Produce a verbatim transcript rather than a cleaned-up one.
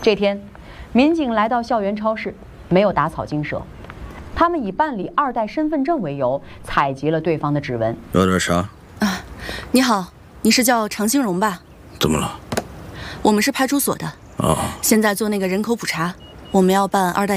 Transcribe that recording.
这天，民警来到校园超市，没有打草惊蛇，他们以办理二代身份证为由，采集了对方的指纹。 要点啥？ 啊，你好，你是叫常兴荣吧？ 怎么了？ 我们是派出所的。 啊， 现在做那个人口普查，我们要办二代。